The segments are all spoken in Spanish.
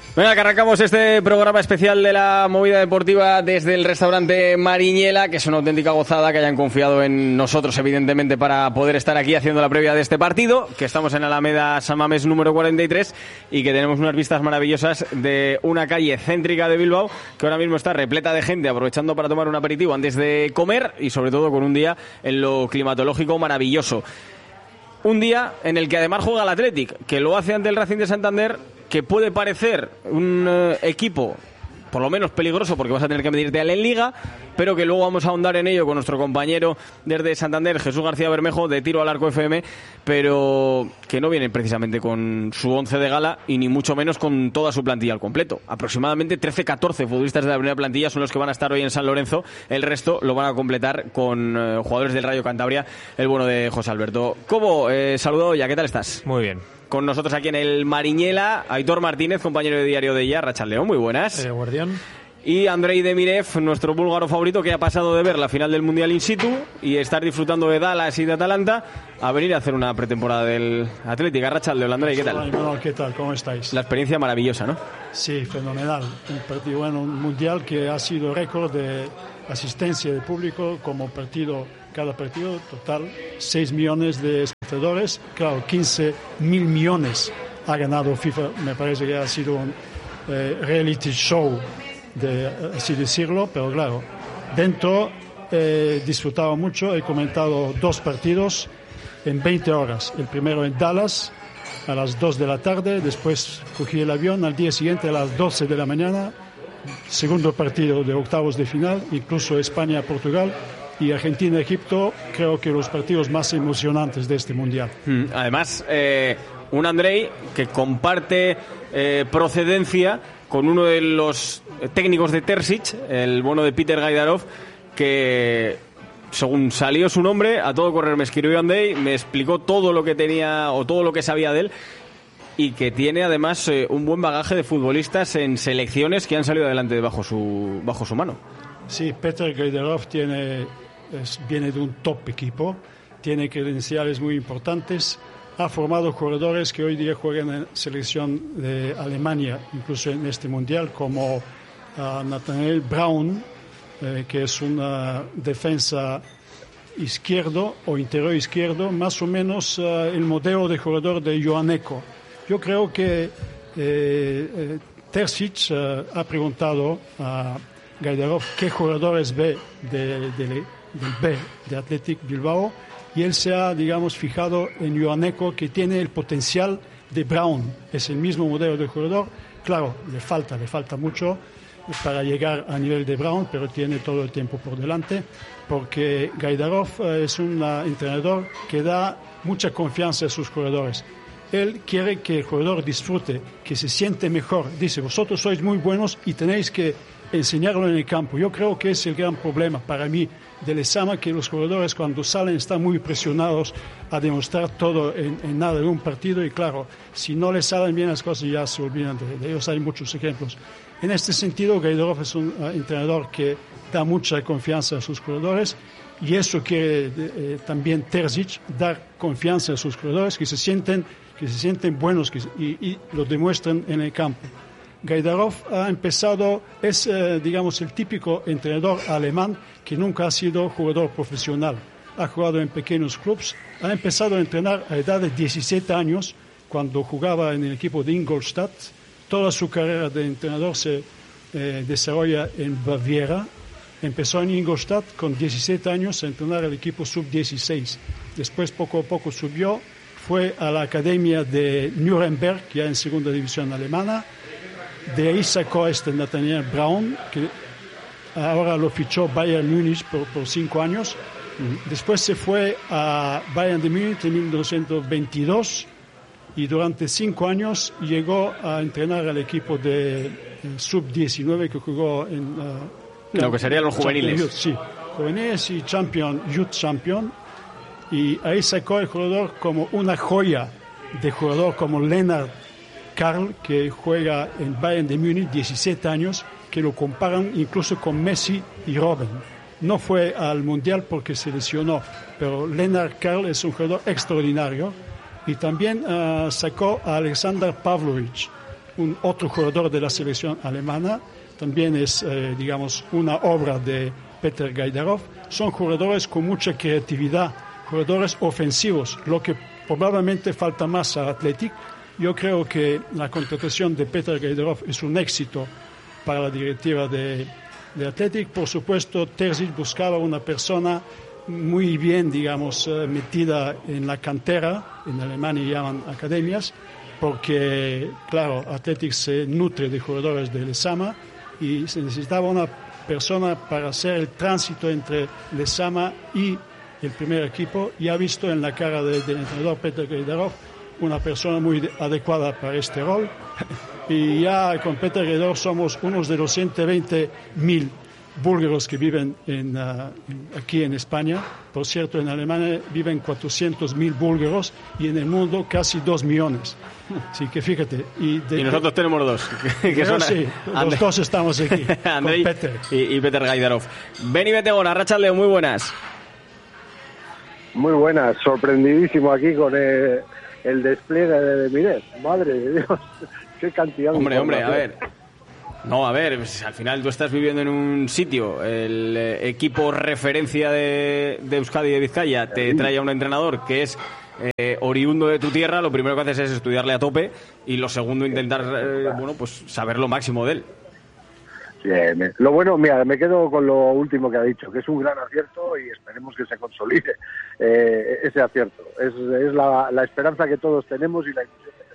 Venga, que arrancamos este programa especial de la movida deportiva desde el restaurante Mariñela, que es una auténtica gozada que hayan confiado en nosotros, evidentemente, para poder estar aquí haciendo la previa de este partido, que estamos en Alameda San Mamés número 43 y que tenemos unas vistas maravillosas de una calle céntrica de Bilbao que ahora mismo está repleta de gente aprovechando para tomar un aperitivo antes de comer y sobre todo con un día en lo climatológico maravilloso. Un día en el que además juega el Athletic, que lo hace ante el Racing de Santander, que puede parecer un equipo por lo menos peligroso porque vas a tener que medirte a él en Liga, pero que luego vamos a ahondar en ello con nuestro compañero desde Santander, Jesús García Bermejo, de Tiro al Arco FM, pero que no viene precisamente con su 11 de gala y ni mucho menos con toda su plantilla al completo. Aproximadamente 13-14 futbolistas de la primera plantilla son los que van a estar hoy en San Lorenzo, el resto lo van a completar con jugadores del Rayo Cantabria, el bueno de José Alberto Cobo. Saludo ya, ¿qué tal estás? Muy bien. Con nosotros aquí en el Mariñela, Aitor Martínez, compañero de Diario de Ella, Rachaldeón, muy buenas. Guardián. Y Andrei Demirev, nuestro búlgaro favorito, que ha pasado de ver la final del Mundial in situ y estar disfrutando de Dallas y de Atalanta a venir a hacer una pretemporada del Atlético. Rachaldeón, Andrei, ¿qué tal? Bueno, ¿qué tal? ¿Cómo estáis? La experiencia maravillosa, ¿no? Sí, fenomenal. Un partido, bueno, un Mundial que ha sido récord de asistencia de público como partido. Cada partido, total, 6 millones de espectadores. Claro, 15.000 millones ha ganado FIFA. Me parece que ha sido un reality show, así decirlo. Pero claro, dentro he disfrutado mucho. He comentado 2 partidos en 20 horas. El primero en Dallas a las 2 de la tarde. Después cogí el avión al día siguiente a las 12 de la mañana. Segundo partido de octavos de final, incluso España-Portugal. Y Argentina-Egipto, creo que los partidos más emocionantes de este Mundial. Además, un Andrei que comparte procedencia con uno de los técnicos de Terzic, el bueno de Peter Gaidarov, que según salió su nombre, a todo correr me escribió Andrei, me explicó todo lo que tenía o todo lo que sabía de él, y que tiene además un buen bagaje de futbolistas en selecciones que han salido adelante bajo su mano. Sí, Peter Gaidarov viene de un top equipo, tiene credenciales muy importantes, ha formado jugadores que hoy día juegan en selección de Alemania, incluso en este mundial, como Nathaniel Braun, que es una defensa izquierdo o interior izquierdo, más o menos el modelo de jugador de Joaneko. Yo creo que Terzic ha preguntado a Gaidarov qué jugadores ve del B de Athletic Bilbao, y él se ha, digamos, fijado en Joaneko, que tiene el potencial de Braun. Es el mismo modelo de jugador. Claro, le falta mucho para llegar a nivel de Braun, pero tiene todo el tiempo por delante, porque Gaidarov es un entrenador que da mucha confianza a sus jugadores. Él quiere que el jugador disfrute, que se siente mejor. Dice, vosotros sois muy buenos y tenéis que enseñarlo en el campo. Yo creo que es el gran problema para mí de Lezama, que los jugadores cuando salen están muy presionados a demostrar todo en nada en un partido, y claro, si no les salen bien las cosas ya se olvidan de ellos. Hay muchos ejemplos. En este sentido, Gaidarov es un entrenador que da mucha confianza a sus jugadores, y eso quiere también Terzic, dar confianza a sus jugadores, que se sienten buenos y lo demuestran en el campo. Gaidarov ha empezado, digamos, el típico entrenador alemán que nunca ha sido jugador profesional. Ha jugado en pequeños clubes, ha empezado a entrenar a edad de 17 años, cuando jugaba en el equipo de Ingolstadt. Toda su carrera de entrenador se desarrolla en Baviera. Empezó en Ingolstadt con 17 años a entrenar al equipo sub-16. Después, poco a poco subió, fue a la academia de Nuremberg, ya en segunda división alemana. De ahí sacó a Nathaniel Braun, que ahora lo fichó Bayern Múnich por 5 años. Después se fue a Bayern de Múnich en 1922 y durante 5 años llegó a entrenar al equipo de sub-19 que jugó en lo que serían los juveniles. Sí, juveniles y Youth Champion. Y ahí sacó el jugador como una joya de jugador como Lennart Karl, que juega en Bayern de Múnich, 17 años, que lo comparan incluso con Messi y Robben. No fue al Mundial porque se lesionó, pero Lennart Karl es un jugador extraordinario. Y también sacó a Alexander Pavlovich, otro jugador de la selección alemana, también es, digamos, una obra de Peter Gajdarov. Son jugadores con mucha creatividad, jugadores ofensivos, lo que probablemente falta más al Athletic. Yo creo que la contratación de Peter Gajdarov es un éxito para la directiva de Athletic. Por supuesto, Terzic buscaba una persona muy bien, digamos, metida en la cantera, en Alemania llaman academias, porque, claro, Athletic se nutre de jugadores de Lezama y se necesitaba una persona para hacer el tránsito entre Lezama y el primer equipo. Y ha visto en la cara del entrenador Peter Gajdarov una persona muy adecuada para este rol. Y ya con Peter Gajdarov somos unos de los 120.000 búlgaros que viven aquí en España. Por cierto, en Alemania viven 400.000 búlgaros y en el mundo casi 2 millones. Así que fíjate. Y nosotros tenemos 2. Que son sí, los dos estamos aquí. Andrei con Peter. Y Peter Gajdarov. Beni Betegona, Arratsalde, muy buenas. Muy buenas, sorprendidísimo aquí con el despliegue de Miret. Madre de Dios, qué cantidad. Hombre, a ver. No, a ver, pues, al final tú estás viviendo en un sitio, el equipo referencia de Euskadi y de Vizcaya te trae a un entrenador que es oriundo de tu tierra. Lo primero que haces es estudiarle a tope y lo segundo intentar pues saber lo máximo de él. Bien. Lo bueno, mira, me quedo con lo último que ha dicho, que es un gran acierto y esperemos que se consolide ese acierto. Es la esperanza que todos tenemos y la ilusión que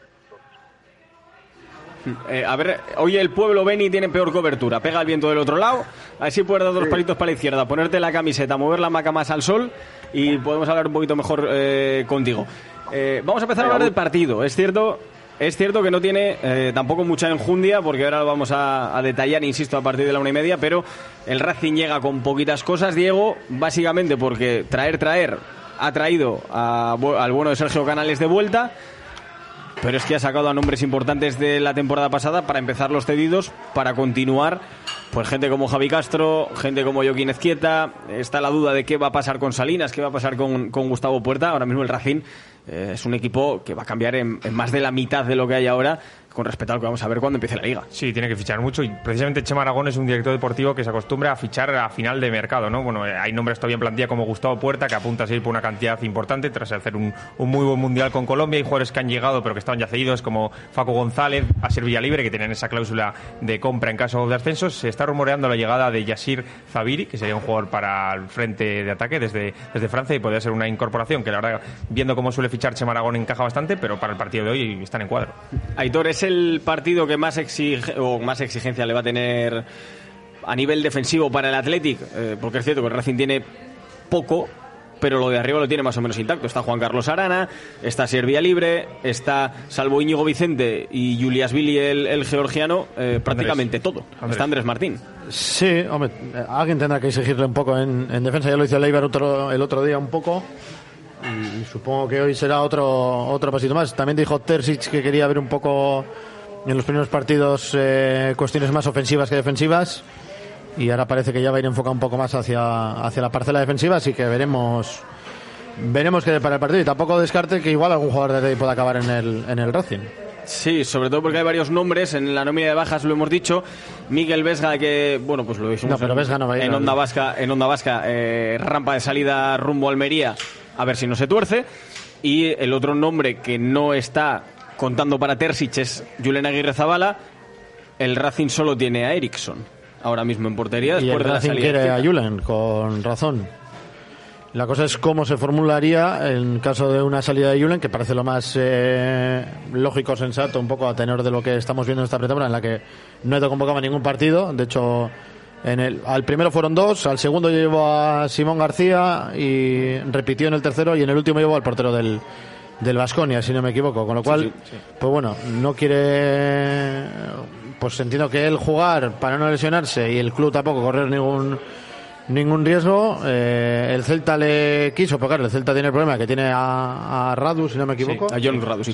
tenemos todos. A ver, hoy el pueblo Beni tiene peor cobertura. Pega el viento del otro lado, así puedes dar 2 palitos para la izquierda, ponerte la camiseta, mover la hamaca más al sol y podemos hablar un poquito mejor contigo. Vamos a empezar a hablar del partido. Es cierto que no tiene tampoco mucha enjundia, porque ahora lo vamos a detallar, insisto, a partir de la 1:30, pero el Racing llega con poquitas cosas, Diego, básicamente porque traer ha traído al bueno de Sergio Canales de vuelta, pero es que ha sacado a nombres importantes de la temporada pasada para empezar los cedidos, para continuar, pues gente como Javi Castro, gente como Joaquín Ezquieta. Está la duda de qué va a pasar con Salinas, qué va a pasar con Gustavo Puerta. Ahora mismo el Racing es un equipo que va a cambiar en más de la mitad de lo que hay ahora con respecto a lo que vamos a ver cuando empiece la Liga. Sí, tiene que fichar mucho y precisamente Chema Aragón es un director deportivo que se acostumbra a fichar a final de mercado, ¿no? Bueno, hay nombres todavía en plantilla como Gustavo Puerta, que apunta a seguir por una cantidad importante tras hacer un muy buen mundial con Colombia. Hay jugadores que han llegado pero que estaban ya cedidos como Facu González, a ser Villalibre, que tienen esa cláusula de compra en caso de ascensos. Se está rumoreando la llegada de Yassir Zabiri, que sería un jugador para el frente de ataque desde Francia y podría ser una incorporación que la verdad, viendo cómo suele fichar Chema Aragón, encaja bastante, pero para el partido de hoy están en cuadro. Aitor, es el partido que más exigencia le va a tener a nivel defensivo para el Athletic, porque es cierto que el Racing tiene poco, pero lo de arriba lo tiene más o menos intacto. Está Juan Carlos Arana, está Servia Libre, está, salvo Íñigo Vicente y Juliashvili el georgiano, prácticamente todo. Está Andrés Martín. Sí, hombre, alguien tendrá que exigirle un poco en defensa. Ya lo hizo el Eibar el otro día un poco. Y supongo que hoy será otro pasito más. También dijo Terzic que quería ver un poco en los primeros partidos cuestiones más ofensivas que defensivas, y ahora parece que ya va a ir enfocado un poco más hacia la parcela defensiva, así que veremos qué depara el partido, y tampoco descarte que igual algún jugador de ahí pueda acabar en el Racing. Sí, sobre todo porque hay varios nombres en la nómina de bajas, lo hemos dicho. Miguel Vesga, que bueno, pues lo hicimos en Onda Vasca, rampa de salida rumbo a Almería, a ver si no se tuerce. Y el otro nombre que no está contando para Terzic es Julen Aguirrezabala. El Racing solo tiene a Eriksson ahora mismo en portería después de la salida. Y el Racing quiere a Julen, con razón. La cosa es cómo se formularía en caso de una salida de Julen, que parece lo más lógico, sensato, un poco a tenor de lo que estamos viendo en esta pretemporada, en la que no he convocado ningún partido. De hecho, al primero fueron 2, al segundo llevó a Simón García y repitió en el tercero, y en el último llevó al portero del Baskonia, si no me equivoco, con lo cual sí. Pues bueno, no quiere, pues entiendo que él jugar para no lesionarse y el club tampoco correr ningún riesgo. El Celta le quiso, porque claro, el Celta tiene el problema que tiene a Radu, si no me equivoco, a John Radu, sí.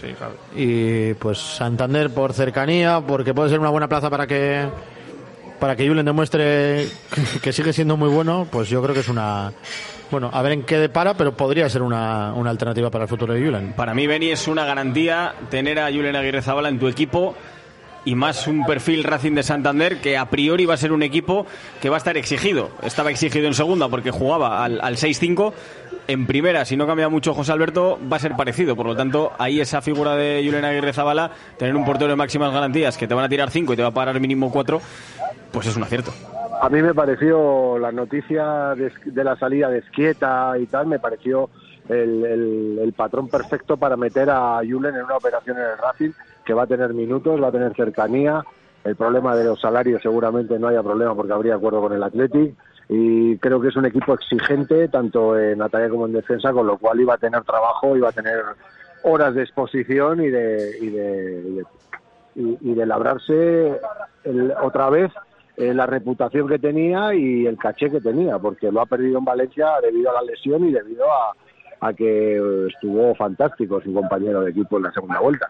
Y pues Santander por cercanía, porque puede ser una buena plaza para que Julen demuestre que sigue siendo muy bueno. Pues yo creo que es bueno, a ver en qué depara, pero podría ser una alternativa para el futuro de Julen. Para mí, Beni, es una garantía tener a Julen Aguirrezabala en tu equipo, y más un perfil Racing de Santander que a priori va a ser un equipo que va a estar exigido. Estaba exigido en segunda porque jugaba al 6-5. En primera, si no cambia mucho José Alberto, va a ser parecido. Por lo tanto, ahí esa figura de Julen Aguirrezabala, tener un portero de máximas garantías que te van a tirar 5 y te va a parar mínimo 4, pues es un acierto. A mí me pareció la noticia de la salida de Esquieta y tal, me pareció el patrón perfecto para meter a Julen en una operación en el Racing, que va a tener minutos, va a tener cercanía. El problema de los salarios seguramente no haya problema porque habría acuerdo con el Athletic. Y creo que es un equipo exigente tanto en ataque como en defensa, con lo cual iba a tener trabajo, iba a tener horas de exposición y de labrarse otra vez la reputación que tenía y el caché que tenía, porque lo ha perdido en Valencia debido a la lesión y debido a que estuvo fantástico su compañero de equipo en la segunda vuelta.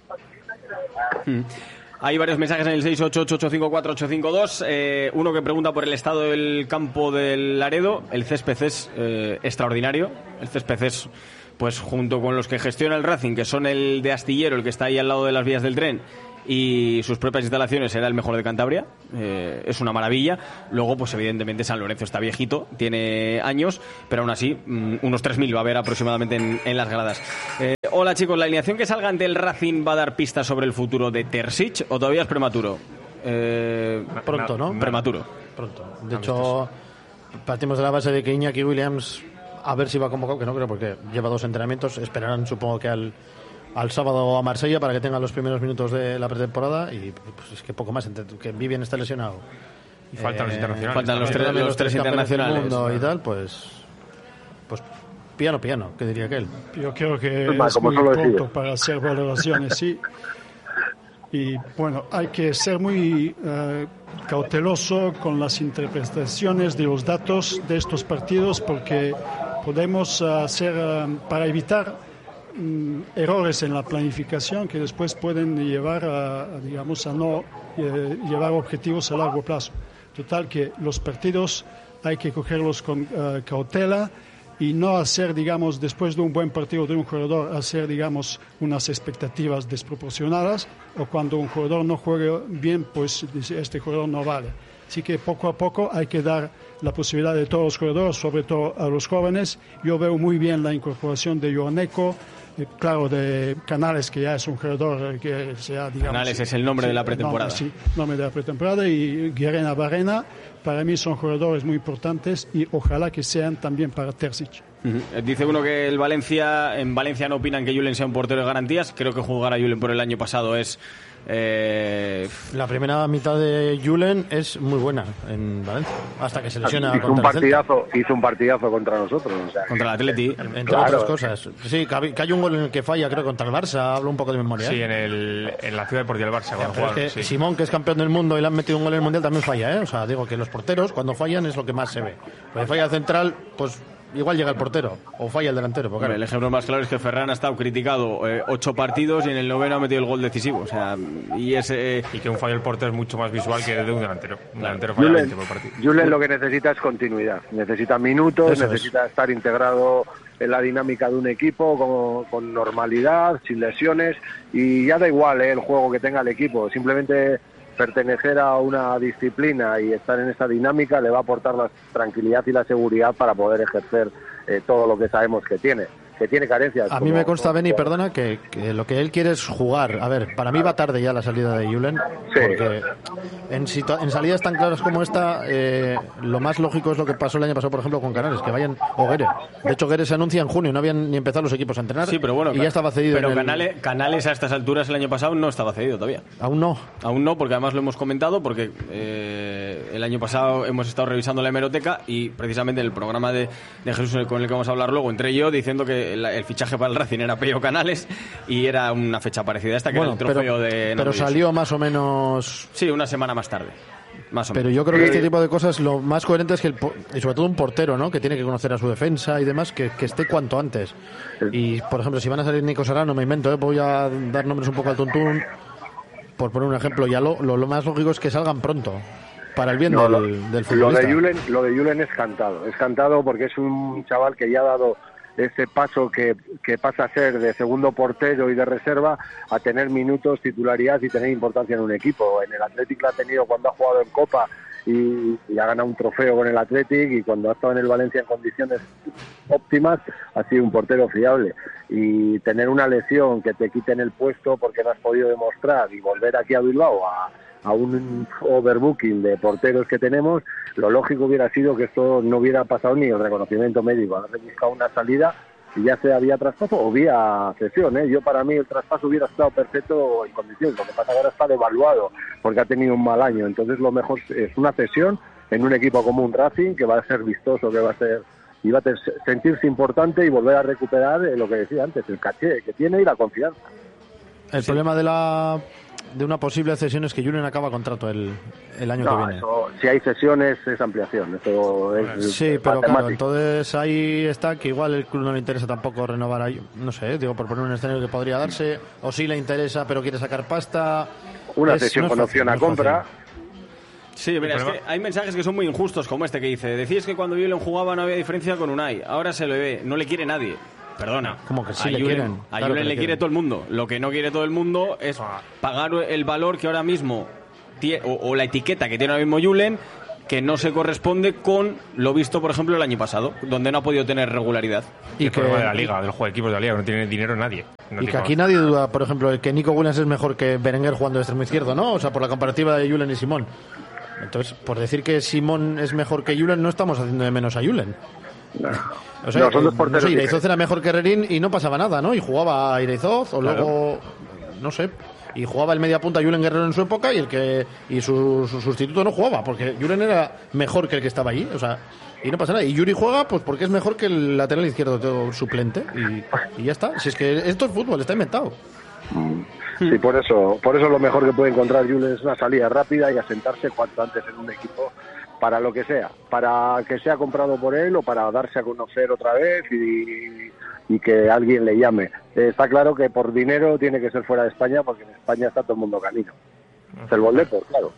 Hay varios mensajes en el 688-854-852. Uno que pregunta por el estado del campo del Laredo. El césped es extraordinario. El césped es, pues junto con los que gestiona el Racing, que son el de Astillero, el que está ahí al lado de las vías del tren, y sus propias instalaciones, era el mejor de Cantabria. Es una maravilla. Luego, pues evidentemente San Lorenzo está viejito, tiene años, pero aún así unos 3.000 va a haber aproximadamente en las gradas. Hola chicos, ¿la alineación que salga ante el Racing va a dar pistas sobre el futuro de Terzic o todavía es prematuro? Pronto, ¿no? Prematuro. Pronto. De hecho, partimos de la base de que Iñaki Williams, a ver si va convocado, que no creo porque lleva 2 entrenamientos, esperarán supongo que al sábado a Marsella para que tengan los primeros minutos de la pretemporada y pues es que poco más, que Vivian está lesionado y faltan los internacionales, faltan los tres internacionales y tal, pues piano, que diría aquel. Yo creo que es muy pronto para hacer valoraciones, sí. Y bueno, hay que ser muy cauteloso con las interpretaciones de los datos de estos partidos porque podemos hacer, para evitar errores en la planificación que después pueden llevar a no llevar objetivos a largo plazo. Total que los partidos hay que cogerlos con cautela y no hacer, digamos, después de un buen partido de un jugador, hacer, digamos, unas expectativas desproporcionadas, o cuando un jugador no juegue bien, pues dice, este jugador no vale. Así que poco a poco hay que dar la posibilidad de todos los jugadores, sobre todo a los jóvenes. Yo veo muy bien la incorporación de Ioaneco, claro, de Canales, que ya es un jugador que sea, digamos... Canales es el nombre de la pretemporada. Nombre de la pretemporada, y Guerrena Barrena, para mí son jugadores muy importantes y ojalá que sean también para Terzic. Dice uno que en Valencia no opinan que Julen sea un portero de garantías. Creo que jugar a Julen por el año pasado es... La primera mitad de Julen es muy buena en Valencia, hasta que se lesiona hizo un partidazo contra nosotros, o sea, contra el Atleti, entre otras cosas. Sí, que hay un gol en el que falla, creo, contra el Barça. Hablo un poco de memoria. Sí, en la ciudad deportiva del Barça. Sí. Simón, que es campeón del mundo y le han metido un gol en el Mundial, también falla, O sea, digo que los porteros cuando fallan es lo que más se ve. Cuando falla el central, pues igual llega el portero o falla el delantero. Bueno, el ejemplo más claro es que Ferran ha estado criticado 8 partidos y en el 9º ha metido el gol decisivo. O sea, y que un fallo del portero es mucho más visual que de un delantero. Un delantero falla 20 por partido. Julen lo que necesita es continuidad. Necesita minutos, necesita estar integrado en la dinámica de un equipo con normalidad, sin lesiones, y ya da igual el juego que tenga el equipo. Simplemente pertenecer a una disciplina y estar en esa dinámica le va a aportar la tranquilidad y la seguridad para poder ejercer todo lo que sabemos que tiene carencias. A mí me consta, Beni, perdona, que lo que él quiere es jugar. A ver, para mí va tarde ya la salida de Julen, porque en salidas tan claras como esta, lo más lógico es lo que pasó el año pasado, por ejemplo, con Canales, que vayan, o Guerre. De hecho, Guerre se anuncia en junio, no habían ni empezado los equipos a entrenar, sí, pero bueno, y ya estaba cedido. Pero Canales a estas alturas el año pasado no estaba cedido todavía. Aún no, porque además lo hemos comentado, porque el año pasado hemos estado revisando la hemeroteca y precisamente el programa de Jesús con el que vamos a hablar luego, entré yo diciendo que el fichaje para el Racing era Pello Canales y era una fecha parecida a esta, que era el trofeo pero salió más o menos... Sí, una semana más tarde. Más o menos. Pero yo creo que este tipo de cosas lo más coherente es que y sobre todo un portero, ¿no?, que tiene que conocer a su defensa y demás, que esté cuanto antes. Y por ejemplo, si van a salir Nico Serrano, me invento, voy a dar nombres un poco al tuntún, por poner un ejemplo, ya lo más lógico es que salgan pronto, para el bien del futbolista. Lo de Julen es cantado porque es un chaval que ya ha dado ese paso que pasa a ser de segundo portero y de reserva a tener minutos, titularidad y tener importancia en un equipo. En el Athletic lo ha tenido cuando ha jugado en Copa y ha ganado un trofeo con el Athletic, y cuando ha estado en el Valencia en condiciones óptimas ha sido un portero fiable. Y tener una lesión que te quiten el puesto porque no has podido demostrar y volver aquí a Bilbao a un overbooking de porteros que tenemos, lo lógico hubiera sido que esto no hubiera pasado ni el reconocimiento médico, haber buscado una salida y ya sea vía traspaso o vía cesión, ¿eh? Yo, para mí, el traspaso hubiera estado perfecto en condiciones. Lo que pasa es que ahora está devaluado porque ha tenido un mal año. Entonces lo mejor es una cesión en un equipo como un Racing, que va a ser vistoso, que va a ser, y va a sentirse importante y volver a recuperar lo que decía antes, el caché que tiene y la confianza. El problema de una posible cesión es que Julen acaba contrato el año que viene. Eso, si hay cesiones es ampliación, eso es sí, pero matemático. claro, entonces ahí está que igual el club no le interesa tampoco renovar ahí, no sé, digo, por poner un escenario que podría darse, o sí le interesa pero quiere sacar pasta. Una cesión con opción a compra. Sí, mira, es que hay mensajes que son muy injustos, como este que dice: decís que cuando Julen jugaba no había diferencia con Unai, ahora se le ve, no le quiere nadie. Perdona, como que sí a le Julen, quieren. A Julen le quiere todo el mundo. Lo que no quiere todo el mundo es pagar el valor que ahora mismo o la etiqueta que tiene ahora mismo Julen, que no se corresponde con lo visto, por ejemplo, el año pasado, donde no ha podido tener regularidad. Y el problema de la Liga, del juego de equipos de la Liga, que no tiene dinero nadie. Y que aquí nadie duda, por ejemplo, que Nico Williams es mejor que Berenguer jugando de extremo izquierdo, ¿no? O sea, por la comparativa de Julen y Simón. Entonces, por decir que Simón es mejor que Julen, no estamos haciendo de menos a Julen. No. O sea, No, son dos porteros. No sé, Iraizoz era mejor que Rerín y no pasaba nada, ¿no? Y jugaba a Iraizoz, o luego, no sé, y jugaba el media punta Julen Guerrero en su época, y su sustituto no jugaba, porque Julen era mejor que el que estaba allí, o sea, y no pasa nada. Y Yuri juega pues porque es mejor que el lateral izquierdo suplente, y ya está. Si es que esto es fútbol, está inventado. Sí, por eso lo mejor que puede encontrar Julen es una salida rápida y asentarse cuanto antes en un equipo, para lo que sea, para que sea comprado por él o para darse a conocer otra vez y que alguien le llame. Está claro que por dinero tiene que ser fuera de España, porque en España está todo el mundo camino. Es el Boldepo, claro.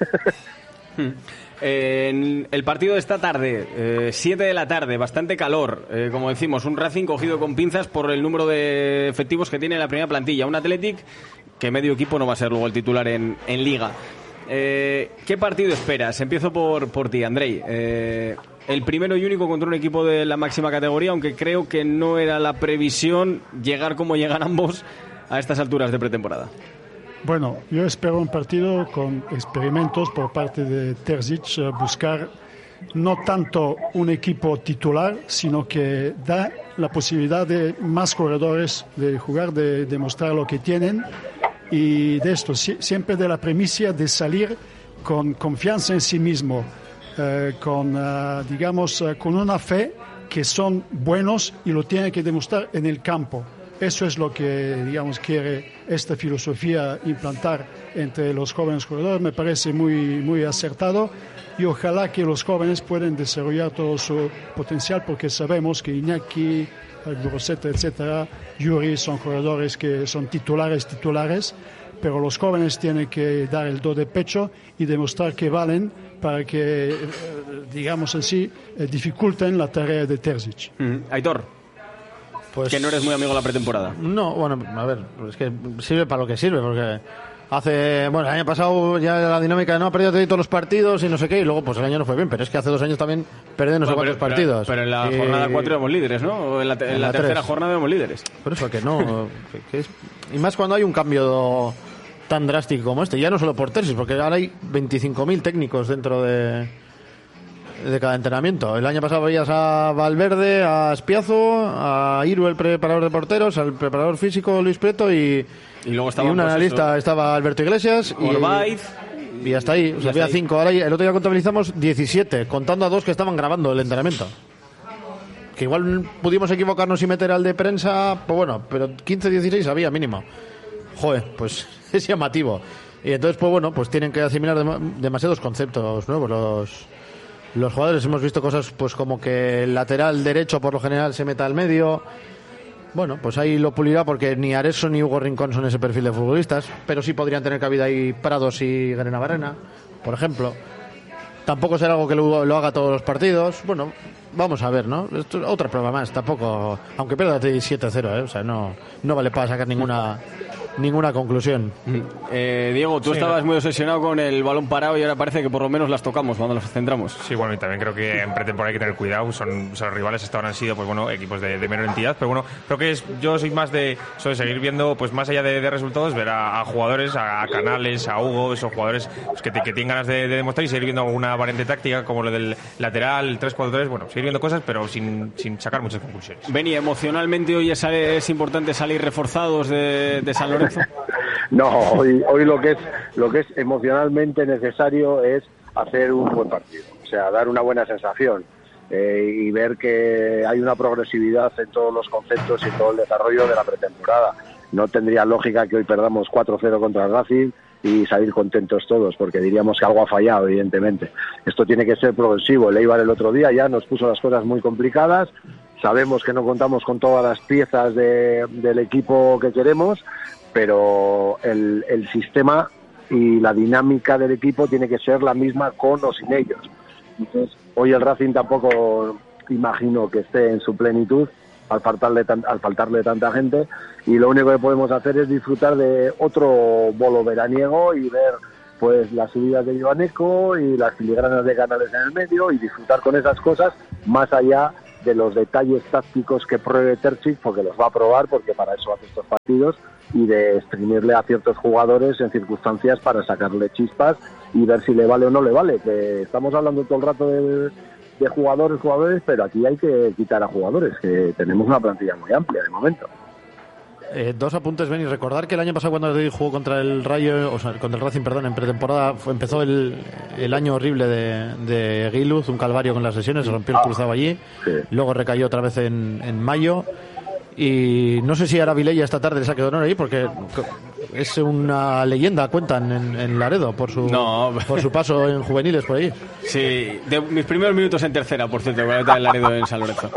En el partido de esta tarde, 7 de la tarde, bastante calor, como decimos, un Racing cogido con pinzas por el número de efectivos que tiene la primera plantilla, un Athletic que medio equipo no va a ser luego el titular en Liga. ¿Qué partido esperas? Empiezo por ti, Andrei. El primero y único contra un equipo de la máxima categoría, aunque creo que no era la previsión llegar como llegan ambos a estas alturas de pretemporada. Bueno, yo espero un partido con experimentos por parte de Terzic, buscar no tanto un equipo titular, sino que da la posibilidad de más corredores de jugar, de demostrar lo que tienen, y de esto siempre de la premisa de salir con confianza en sí mismo, con una fe que son buenos y lo tienen que demostrar en el campo. Eso es lo que, quiere esta filosofía implantar entre los jóvenes corredores. Me parece muy acertado, y ojalá que los jóvenes puedan desarrollar todo su potencial, porque sabemos que Iñaki, Groseta, etcétera, Yuri son corredores que son titulares, pero los jóvenes tienen que dar el do de pecho y demostrar que valen para que, dificulten la tarea de Terzic. Aitor, pues, que no eres muy amigo de la pretemporada. No, bueno, a ver, es que sirve para lo que sirve, porque el año pasado ya la dinámica de no ha perdido todos los partidos y no sé qué, y luego pues el año no fue bien, pero es que hace 2 años también perdió no sé cuántos partidos. Pero en la jornada 4 éramos líderes, ¿no? O en la tercera jornada éramos líderes. Por eso que no, y más cuando hay un cambio tan drástico como este, ya no solo por Terzic, porque ahora hay 25.000 técnicos dentro de cada entrenamiento. El año pasado veías a Valverde, a Espiazo, a Iru, el preparador de porteros, al preparador físico Luis Preto, y luego estaba un analista, estaba Alberto Iglesias y hasta ahí, o sea, había 5. Ahora el otro día contabilizamos 17, contando a 2 que estaban grabando el entrenamiento. Que igual pudimos equivocarnos y meter al de prensa, pues bueno, pero 15, 16 había mínimo. Joder, pues es llamativo. Y entonces, pues bueno, pues tienen que asimilar demasiados conceptos nuevos los jugadores. Hemos visto cosas pues como que el lateral derecho por lo general se meta al medio. Bueno, pues ahí lo pulirá, porque ni Areso ni Hugo Rincón son ese perfil de futbolistas, pero sí podrían tener cabida ahí Prados y Guerena Barrena, por ejemplo. Tampoco será algo que lo haga todos los partidos. Bueno, vamos a ver, ¿no? Esto es otra prueba más. Tampoco, aunque pierda 7-0, o sea, no vale para sacar ninguna conclusión. Diego, tú estabas muy obsesionado con el balón parado y ahora parece que por lo menos las tocamos cuando las centramos. Sí, bueno, y también creo que en pretemporada hay que tener cuidado. Los rivales hasta ahora han sido, pues bueno, equipos de menor entidad, pero bueno, creo que yo soy más de seguir viendo, pues más allá de resultados, ver a jugadores, a Canales, a Hugo, esos jugadores pues, que tienen ganas de demostrar, y seguir viendo alguna variante táctica como lo del lateral, el 3-4-3, bueno, seguir viendo cosas, pero sin sacar muchas conclusiones. Beni, emocionalmente hoy es importante salir reforzados de San Lorenzo. No, hoy lo que es emocionalmente necesario es hacer un buen partido, o sea, dar una buena sensación y ver que hay una progresividad en todos los conceptos y en todo el desarrollo de la pretemporada. No tendría lógica que hoy perdamos 4-0 contra el Racing y salir contentos todos, porque diríamos que algo ha fallado, evidentemente. Esto tiene que ser progresivo. El Eibar el otro día ya nos puso las cosas muy complicadas. Sabemos que no contamos con todas las piezas del equipo que queremos, pero el sistema y la dinámica del equipo tiene que ser la misma con o sin ellos. Entonces, hoy el Racing tampoco imagino que esté en su plenitud al faltarle tanta gente, y lo único que podemos hacer es disfrutar de otro bolo veraniego y ver pues las subidas de Ioaneco y las filigranas de Canales en el medio, y disfrutar con esas cosas más allá de los detalles tácticos que pruebe Terzic, porque los va a probar, porque para eso hace estos partidos, y de exprimirle a ciertos jugadores en circunstancias para sacarle chispas y ver si le vale o no le vale. Que estamos hablando todo el rato de jugadores, pero aquí hay que quitar a jugadores, que tenemos una plantilla muy amplia de momento. Dos apuntes, Beni. Recordar que el año pasado, cuando jugó contra el Rayo, o sea, contra el Racing, perdón, en pretemporada, empezó el año horrible de Guiluz, un calvario con las lesiones, se rompió el cruzado allí, sí. Luego recayó otra vez en mayo, y no sé si ahora Vilella esta tarde se ha quedado ahí, porque es una leyenda, cuentan en Laredo, por su paso en juveniles por ahí. Sí, de mis primeros minutos en tercera, por cierto, en Laredo, en San Lorenzo.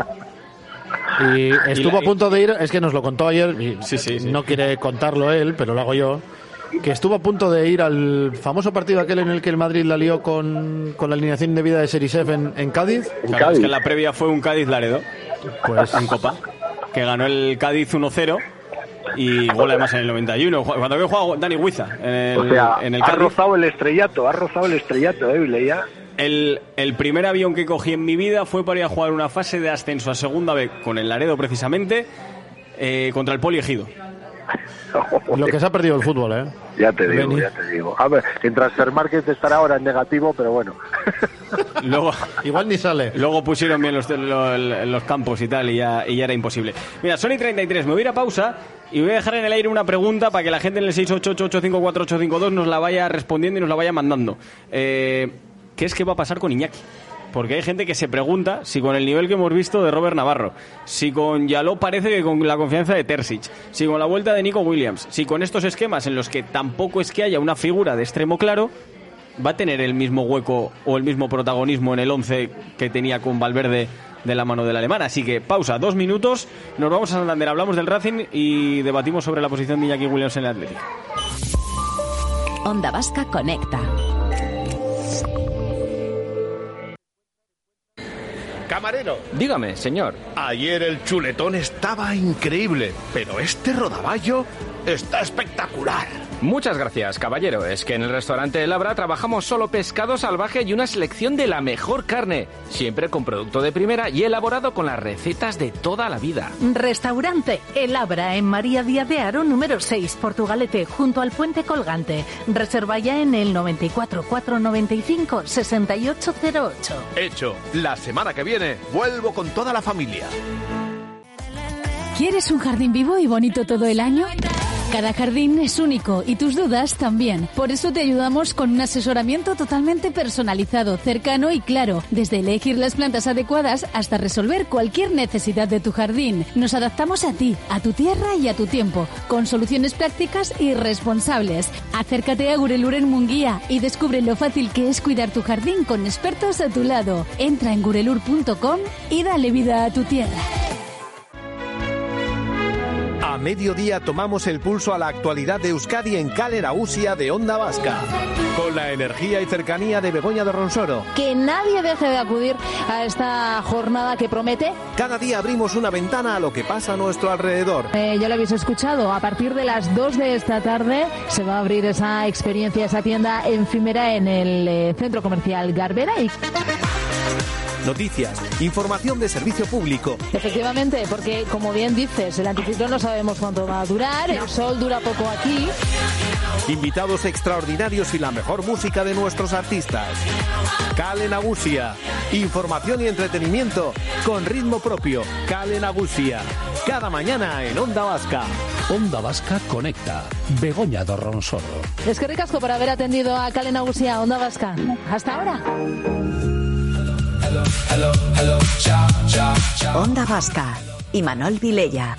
Y estuvo a punto de ir, es que nos lo contó ayer, y sí. No quiere contarlo él, pero lo hago yo, que estuvo a punto de ir al famoso partido aquel en el que el Madrid la lió con la alineación indebida de Serisev en Cádiz. Claro, es que la previa fue un Cádiz-Laredo, pues en Copa, que ganó el Cádiz 1-0 y gol además en el 91, cuando había jugado Dani Huiza en el Cádiz. Ha rozado el estrellato, Vilella. El primer avión que cogí en mi vida fue para ir a jugar una fase de ascenso a segunda B con el Laredo, precisamente, contra el Poli Ejido. Lo que se ha perdido el fútbol, ¿eh? Ya te digo. A ver, en Transfermarkt estará ahora en negativo, pero bueno. Luego, igual ni sale. Luego pusieron bien los campos y tal, y ya era imposible. Mira, Sony 33, me voy a ir a pausa y voy a dejar en el aire una pregunta para que la gente en el 688-854-852 nos la vaya respondiendo y nos la vaya mandando. ¿Qué es que va a pasar con Iñaki? Porque hay gente que se pregunta si con el nivel que hemos visto de Robert Navarro, si con Yaló parece que con la confianza de Terzic, si con la vuelta de Nico Williams, si con estos esquemas en los que tampoco es que haya una figura de extremo claro, va a tener el mismo hueco o el mismo protagonismo en el 11 que tenía con Valverde de la mano del alemán. Así que pausa, 2 minutos, nos vamos a Santander, hablamos del Racing y debatimos sobre la posición de Iñaki Williams en el Atlético. Onda Vasca conecta. Camarero. Dígame, señor. Ayer el chuletón estaba increíble, pero este rodaballo está espectacular. Muchas gracias, caballero. Es que en el restaurante El Abra trabajamos solo pescado salvaje y una selección de la mejor carne, siempre con producto de primera y elaborado con las recetas de toda la vida. Restaurante El Abra en María Díaz de Haro, número 6, Portugalete, junto al Puente Colgante. Reserva ya en el 94 495 6808. Hecho. La semana que viene vuelvo con toda la familia. ¿Quieres un jardín vivo y bonito todo el año? Cada jardín es único y tus dudas también. Por eso te ayudamos con un asesoramiento totalmente personalizado, cercano y claro. Desde elegir las plantas adecuadas hasta resolver cualquier necesidad de tu jardín. Nos adaptamos a ti, a tu tierra y a tu tiempo, con soluciones prácticas y responsables. Acércate a Gurelur en Munguía y descubre lo fácil que es cuidar tu jardín con expertos a tu lado. Entra en gurelur.com y dale vida a tu tierra. mediodía tomamos el pulso a la actualidad de Euskadi en Kale Nagusia de Onda Vasca. Con la energía y cercanía de Begoña de Ronsoro. Que nadie deje de acudir a esta jornada que promete. Cada día abrimos una ventana a lo que pasa a nuestro alrededor. Ya lo habéis escuchado, a partir de las 2 de esta tarde se va a abrir esa experiencia, esa tienda efímera en el centro comercial Garbera. Noticias, información de servicio público. Efectivamente, porque como bien dices, el anticiclón no sabemos cuánto va a durar, el sol dura poco aquí. Invitados extraordinarios y la mejor música de nuestros artistas. Kale Nagusia, información y entretenimiento con ritmo propio. Kale Nagusia, cada mañana en Onda Vasca. Onda Vasca conecta. Begoña de Ronsoro. Es que ricasco por haber atendido a Kale Nagusia, Onda Vasca. Hasta ahora. Onda Vasca, Imanol Vilella.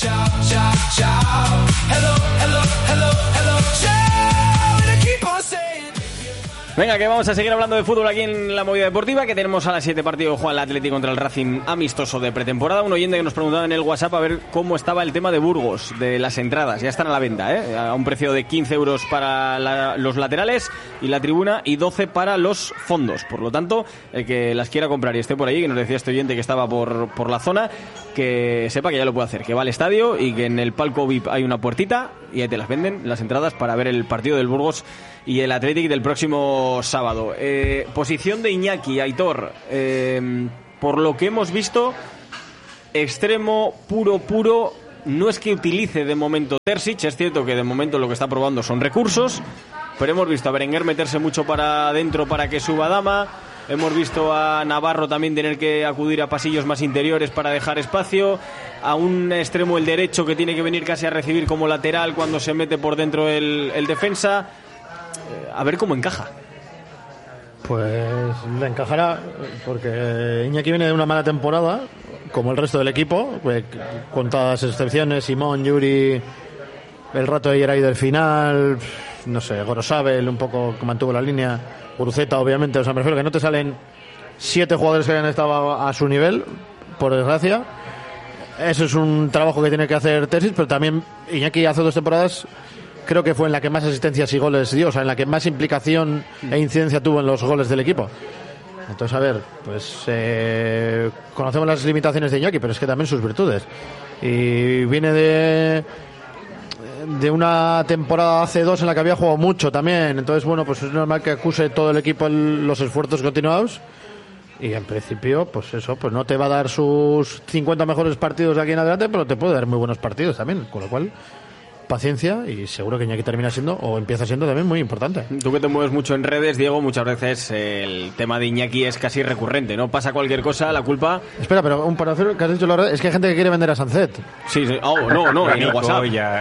Venga, que vamos a seguir hablando de fútbol aquí en la Movida Deportiva, que tenemos a las 7 partidos Juan el Atlético contra el Racing amistoso de pretemporada. Un oyente que nos preguntaba en el WhatsApp a ver cómo estaba el tema de Burgos, de las entradas. Ya están a la venta, a un precio de 15 euros para los laterales y la tribuna y 12 para los fondos. Por lo tanto, el que las quiera comprar y esté por ahí, que nos decía este oyente que estaba por la zona, que sepa que ya lo puede hacer, que va al estadio y que en el palco VIP hay una puertita y ahí te las venden las entradas para ver el partido del Burgos y el Athletic del próximo sábado. Posición de Iñaki, Aitor, por lo que hemos visto, extremo puro, no es que utilice de momento Terzic, es cierto que de momento lo que está probando son recursos, pero hemos visto a Berenguer meterse mucho para adentro para que suba Dama, hemos visto a Navarro también tener que acudir a pasillos más interiores para dejar espacio, a un extremo el derecho que tiene que venir casi a recibir como lateral cuando se mete por dentro el defensa. A ver cómo encaja. Pues le encajará, porque Iñaki viene de una mala temporada, como el resto del equipo, con todas las excepciones, Simón, Yuri, el rato de ayer ahí del final, no sé, Gorosabel un poco que mantuvo la línea, Guruceta obviamente, o sea, me refiero que no te salen 7 jugadores que hayan estado a su nivel, por desgracia. Eso es un trabajo que tiene que hacer Terzic, pero también Iñaki hace 2 temporadas creo que fue en la que más asistencias y goles dio, o sea, en la que más implicación e incidencia tuvo en los goles del equipo. Entonces, a ver, pues conocemos las limitaciones de Iñaki, pero es que también sus virtudes. Y viene de una temporada hace 2 en la que había jugado mucho también. Entonces, bueno, pues es normal que acuse todo el equipo los esfuerzos continuados. Y en principio, pues eso, pues no te va a dar sus 50 mejores partidos de aquí en adelante, pero te puede dar muy buenos partidos también, con lo cual paciencia, y seguro que Iñaki termina siendo o empieza siendo también muy importante. Tú que te mueves mucho en redes, Diego, muchas veces el tema de Iñaki es casi recurrente, ¿no? Pasa cualquier cosa, la culpa... Espera, pero un paracero que has dicho la verdad es que hay gente que quiere vender a Sancet. Sí, sí. Oh, no, en el WhatsApp.